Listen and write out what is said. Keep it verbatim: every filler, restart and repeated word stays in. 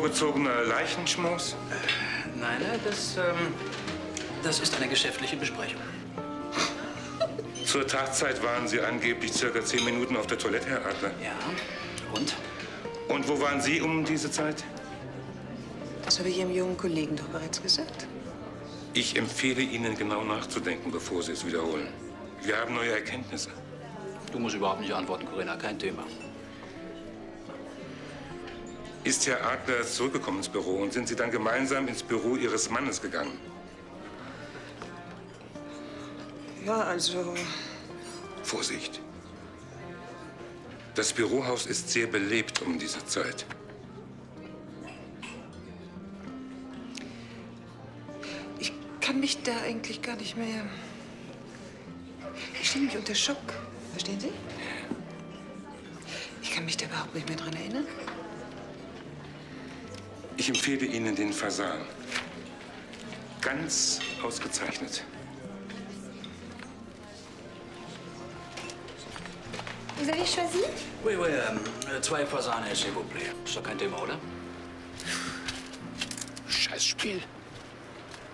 vorgezogener Leichenschmaus? Äh, nein, das, ähm, das ist eine geschäftliche Besprechung. Zur Tatzeit waren Sie angeblich circa zehn Minuten auf der Toilette, Herr Adler. Ja, und? Und wo waren Sie um diese Zeit? Das habe ich Ihrem jungen Kollegen doch bereits gesagt. Ich empfehle Ihnen, genau nachzudenken, bevor Sie es wiederholen. Wir haben neue Erkenntnisse. Du musst überhaupt nicht antworten, Corinna, kein Thema. Ist Herr Adler zurückgekommen ins Büro und sind Sie dann gemeinsam ins Büro Ihres Mannes gegangen? Ja, also... Vorsicht. Das Bürohaus ist sehr belebt um diese Zeit. Ich kann mich da eigentlich gar nicht mehr... Ich stehe nämlich unter Schock. Verstehen Sie? Ich kann mich da überhaupt nicht mehr dran erinnern. Ich empfehle Ihnen den Fasan. Ganz ausgezeichnet. Vous avez choisi? Oui, oui, ähm, zwei Fasane, s'il vous plaît. Ist doch kein Thema, oder? Scheiß Spiel.